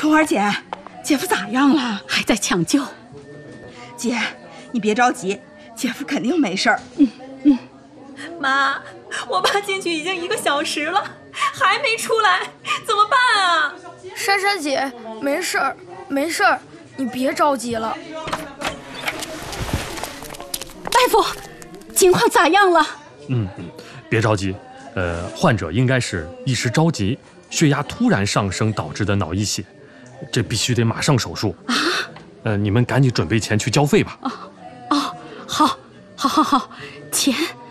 秋花姐，姐夫咋样了？ 还在抢救。 姐，你别着急，姐夫肯定没事儿。 妈，我爸进去已经1个小时了，还没出来，怎么办啊？ 珊珊姐，没事儿，没事儿，你别着急了。 大夫，情况咋样了？ 别着急，患者应该是一时着急，血压突然上升导致的脑溢血，这必须得马上手术啊！你们赶紧准备钱去交费吧。 好，钱。